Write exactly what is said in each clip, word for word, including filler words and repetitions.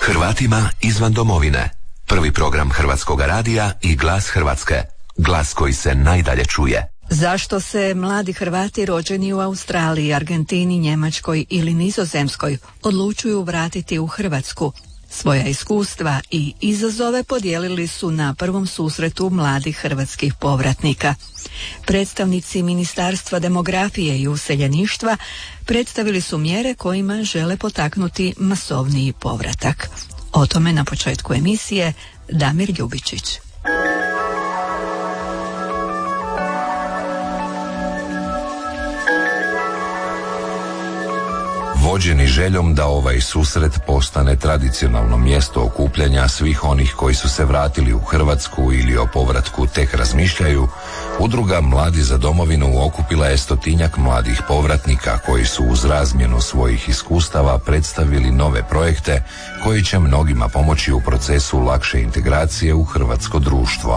Hrvatima izvan domovine. Prvi program Hrvatskog radija i Glas Hrvatske. Glas koji se najdalje čuje. Zašto se mladi Hrvati rođeni u Australiji, Argentini, Njemačkoj ili Nizozemskoj odlučuju vratiti u Hrvatsku? Svoja iskustva i izazove podijelili su na prvom susretu mladih hrvatskih povratnika. Predstavnici Ministarstva demografije i useljeništva predstavili su mjere kojima žele potaknuti masovniji povratak. O tome na početku emisije Damir Ljubičić. Vođeni željom da ovaj susret postane tradicionalno mjesto okupljanja svih onih koji su se vratili u Hrvatsku ili o povratku tek razmišljaju, udruga Mladi za domovinu okupila je stotinjak mladih povratnika koji su uz razmjenu svojih iskustava predstavili nove projekte koji će mnogima pomoći u procesu lakše integracije u hrvatsko društvo.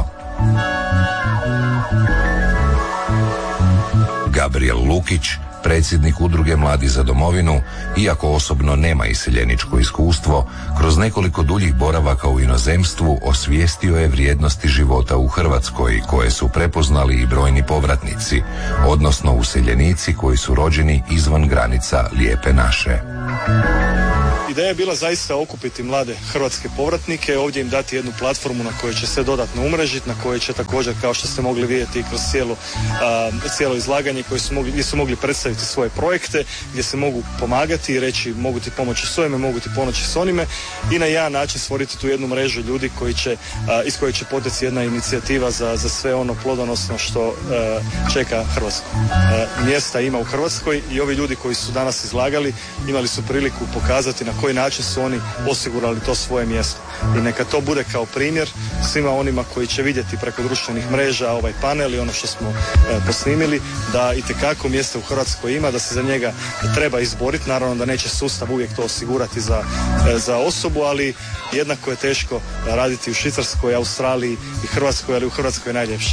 Gabriel Lukić, predsjednik udruge Mladi za domovinu, iako osobno nema iseljeničko iskustvo, kroz nekoliko duljih boravaka u inozemstvu osvijestio je vrijednosti života u Hrvatskoj koje su prepoznali i brojni povratnici, odnosno useljenici koji su rođeni izvan granica Lijepe naše. Ideja je bila zaista okupiti mlade hrvatske povratnike, ovdje im dati jednu platformu na kojoj će se dodatno umrežiti, na kojoj će također, kao što ste mogli vidjeti kroz cijelo, a, cijelo izlaganje, koji su mogli, gdje su mogli predstaviti svoje projekte, gdje se mogu pomagati i reći mogu ti pomoći s ovime, mogu ti pomoći s onime i na jedan način stvoriti tu jednu mrežu ljudi koji će, a, iz koje će poteći jedna inicijativa za, za sve ono plodonosno što a, čeka Hrvatsku. A, mjesta ima u Hrvatskoj i ovi ljudi koji su danas izlagali imali su priliku pokazati na koji način su oni osigurali to svoje mjesto. I neka to bude kao primjer svima onima koji će vidjeti preko društvenih mreža ovaj panel i ono što smo e, posnimili, da itekako mjesta u Hrvatskoj ima, da se za njega treba izboriti. Naravno da neće sustav uvijek to osigurati za, e, za osobu, ali jednako je teško raditi u Švicarskoj, Australiji i Hrvatskoj, ali u Hrvatskoj je najljepše.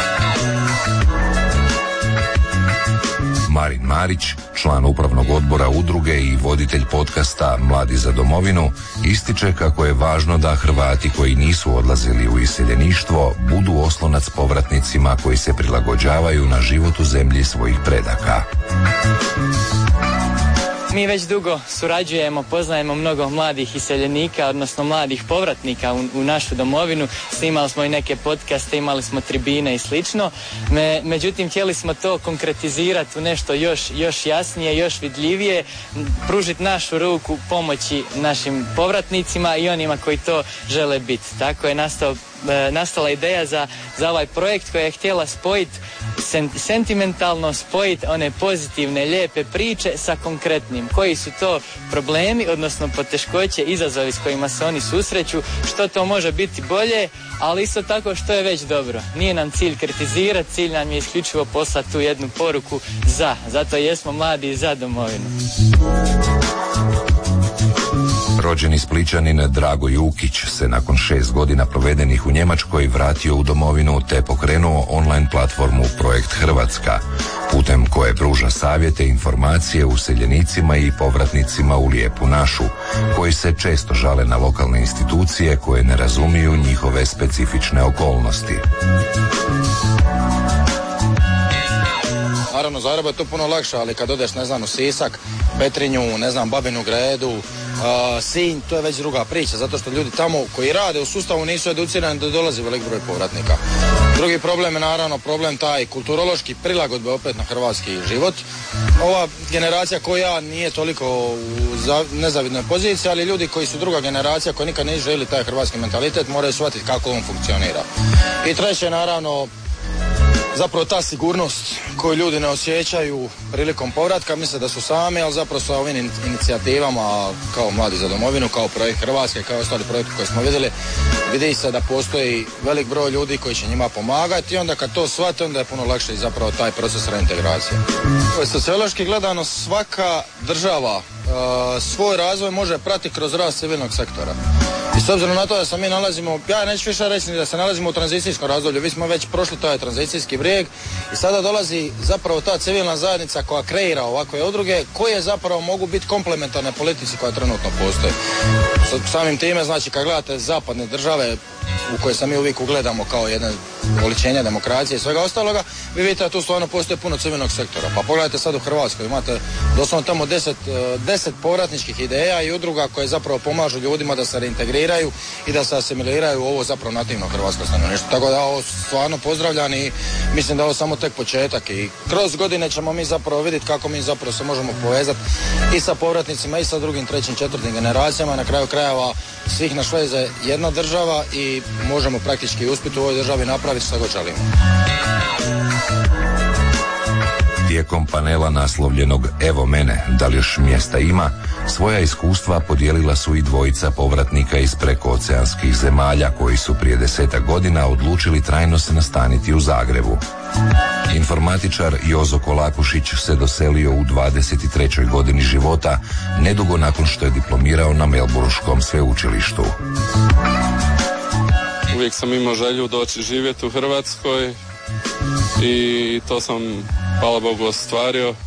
Marin Marić, član upravnog odbora udruge i voditelj podcasta Mladi za domovinu, ističe kako je važno da Hrvati koji nisu odlazili u iseljeništvo budu oslonac povratnicima koji se prilagođavaju na život u zemlji svojih predaka. Mi već dugo surađujemo, poznajemo mnogo mladih iseljenika, odnosno mladih povratnika u, u našu domovinu. Snimali smo i neke podcaste, imali smo tribine i slično. Me, međutim, htjeli smo to konkretizirati u nešto još, još jasnije, još vidljivije, pružiti našu ruku pomoći našim povratnicima i onima koji to žele biti. Tako je nastao nastala ideja za, za ovaj projekt koja je htjela spojiti sen, sentimentalno spojiti one pozitivne, lijepe priče sa konkretnim. Koji su to problemi, odnosno poteškoće, izazovi s kojima se oni susreću, što to može biti bolje, ali isto tako što je već dobro. Nije nam cilj kritizirati, cilj nam je isključivo poslati tu jednu poruku za. Zato jesmo mladi za domovinu. Rođeni Splićanin Drago Jukić se nakon šest godina provedenih u Njemačkoj vratio u domovinu te pokrenuo online platformu Projekt Hrvatska, putem koje pruža savjete i informacije useljenicima i povratnicima u Lijepu našu, koji se često žale na lokalne institucije koje ne razumiju njihove specifične okolnosti. Naravno, Zagrebu je to puno lakše, ali kad odeš, ne znam, u Sisak, Petrinju, ne znam, Babinu Gredu, uh, Sinj, to je već druga priča, zato što ljudi tamo koji rade u sustavu nisu educirani da dolazi velik broj povratnika. Drugi problem je naravno problem taj kulturološki prilagodbe opet na hrvatski život. Ova generacija koja nije toliko u nezavidnoj poziciji, ali ljudi koji su druga generacija, koji nikad nisu želi taj hrvatski mentalitet, moraju shvatiti kako on funkcionira. I treće, naravno, zapravo ta sigurnost koju ljudi ne osjećaju prilikom povratka, misle da su sami, ali zapravo sa ovim inicijativama kao Mladi za domovinu, kao Projekt Hrvatske, kao ostali projekti koje smo vidjeli, vidi se da postoji velik broj ljudi koji će njima pomagati i onda kad to shvate, onda je puno lakše i zapravo taj proces reintegracije. Sociološki gledano, svaka država uh, svoj razvoj može pratiti kroz rast civilnog sektora. I s obzirom na to da se mi nalazimo, ja neću više reći da se nalazimo u tranzicijskom razdoblju, mi smo već prošli taj tranzicijski brijeg i sada dolazi zapravo ta civilna zajednica koja kreira ovakve udruge koje zapravo mogu biti komplementarne politici koja trenutno postoji. Samim time, znači, kad gledate zapadne države u koje se mi uvijek ugledamo kao jedno oličenje demokracije i svega ostaloga, vi vidite da tu stvarno postoje puno civilnog sektora. Pa pogledajte sad u Hrvatskoj, imate doslovno tamo deset, deset povratničkih ideja i udruga koje zapravo pomažu ljudima da se reintegriraju i da se asimiliraju u ovo zapravo nativno hrvatsko stanovništvo. Tako da ovo stvarno pozdravljam i mislim da je ovo samo tek početak i kroz godine ćemo mi zapravo vidjeti kako mi zapravo se možemo povezati i sa povratnicima i sa drugim, trećim, četvrtim generacijama. Na kraju krajeva svih naš veze jedna država i možemo praktički uspjeti u ovoj državi napraviti što god želimo. Tijekom panela naslovljenog Evo mene, da li još mjesta ima, svoja iskustva podijelila su i dvojica povratnika iz prekooceanskih zemalja koji su prije desetak godina odlučili trajno se nastaniti u Zagrebu. Informatičar Jozo Kolakušić se doselio u dvadeset trećoj godini života, nedugo nakon što je diplomirao na Melburnskom sveučilištu. Uvijek sam imao želju doći živjeti u Hrvatskoj i to sam, hvala Bogu, ostvario. E,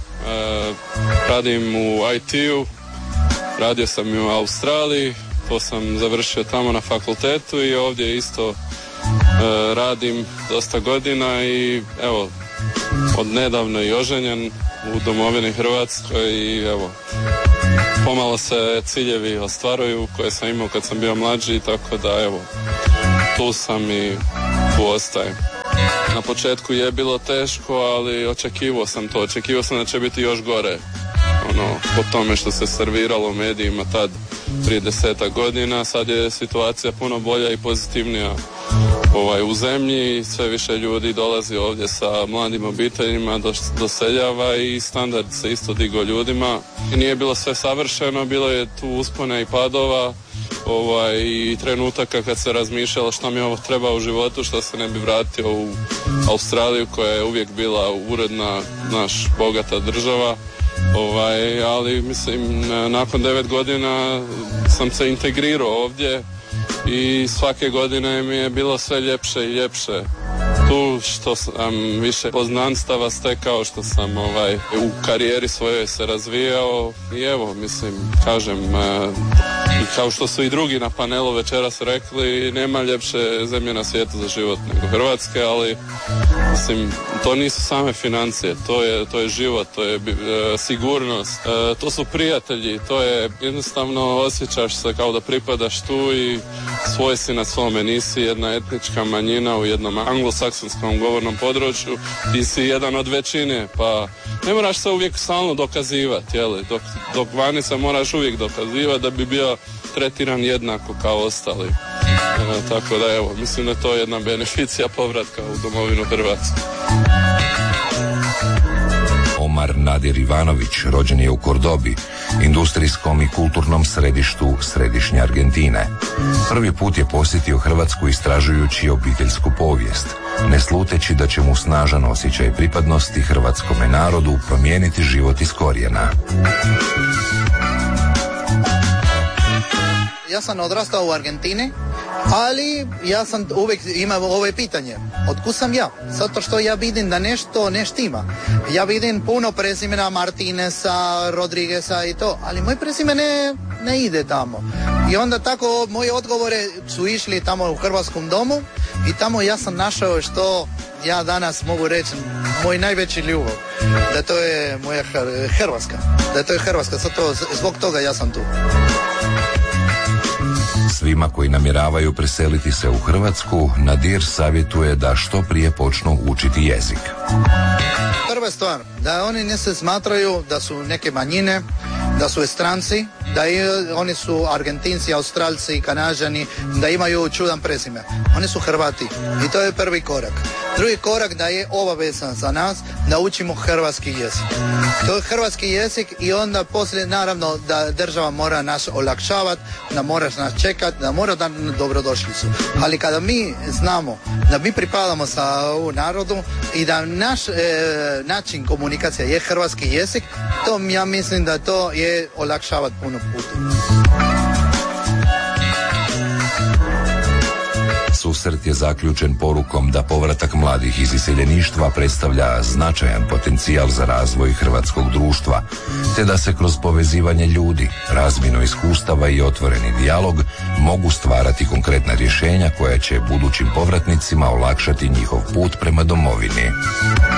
radim u I T-u, radio sam i u Australiji, to sam završio tamo na fakultetu i ovdje isto e, radim dosta godina i evo, od nedavno i oženjen u domovini Hrvatskoj i evo, pomalo se ciljevi ostvaruju koje sam imao kad sam bio mlađi, tako da evo, tu sam i tu ostajem. Na početku je bilo teško, ali očekivao sam to, očekivao sam da će biti još gore. Ono, po tome što se serviralo u medijima tad prije desetak godina, sad je situacija puno bolja i pozitivnija ovaj, u zemlji, sve više ljudi dolazi ovdje sa mladim obiteljima, doseljava i standard se isto digo ljudima. I nije bilo sve savršeno, bilo je tu uspone i padova, ovaj, i trenutaka kad se razmišljalo što mi ovo treba u životu, što se ne bi vratio u Australiju koja je uvijek bila uredna, naš, bogata država. Ovaj, ali mislim, nakon devet godina sam se integrirao ovdje i svake godine mi je bilo sve ljepše i ljepše. Tu što sam više poznanstava stekao, što sam ovaj, u karijeri svojoj se razvijao i evo, mislim, kažem, i kao što su i drugi na panelu večeras rekli, nema ljepše zemlje na svijetu za život nego Hrvatske, ali mislim, to nisu same financije, to je, to je život, to je e, sigurnost, e, to su prijatelji, to je jednostavno osjećaš se kao da pripadaš tu i svoj si na svome, nisi jedna etnička manjina u jednom anglosaksonskom govornom području, ti si jedan od većine, pa ne moraš se uvijek stalno dokazivati, jeli? Dok, dok vani se moraš uvijek dokazivati da bi bio tretiran jednako kao ostali. E, tako da evo, mislim da je to jedna beneficija povratka u domovinu Hrvatsku. Omar Nadir Ivanović rođen je u Kordobi, industrijskom i kulturnom središtu središnje Argentine. Prvi put je posjetio Hrvatsku istražujući obiteljsku povijest, ne sluteći da će mu snažan osjećaj pripadnosti hrvatskome narodu promijeniti život iz korijena. Ja sam odrastao u Argentini, ali ja sam uvijek imao ovo pitanje. Otkud sam ja? Zato što ja vidim da nešto ne štima. Ja vidim puno prezimena Martineza, Rodrigueza i to, ali moj prezime ne, ne ide tamo. I onda tako moje odgovore su išli tamo u Hrvatskom domu i tamo ja sam našao što ja danas mogu reći moj najveći ljubav. Da to je moja Hrvatska. Da to je Hrvatska. Zato, zbog toga ja sam tu. Svima koji namjeravaju preseliti se u Hrvatsku, Nadir savjetuje da što prije počnu učiti jezik. Prva stvar, da oni ne se smatraju da su neke manjine, da su stranci, da i, oni su Argentinci, Australci, Kanađani, da imaju čudan prezime. Oni su Hrvati i to je prvi korak. Drugi korak da je obaveza za nas da učimo hrvatski jezik. To je hrvatski jezik i onda poslije naravno da država mora nas olakšavati, da mora nas čekati, da mora da dobrodošlicu. Ali kada mi znamo da mi pripadamo sa ovu narodu i da naš e, način komunikacije je hrvatski jezik, to ja mislim da to je olakšavati puno puta. Susret je zaključen porukom da povratak mladih iz iseljeništva predstavlja značajan potencijal za razvoj hrvatskog društva, te da se kroz povezivanje ljudi, razmjenu iskustava i otvoreni dijalog mogu stvarati konkretna rješenja koja će budućim povratnicima olakšati njihov put prema domovini.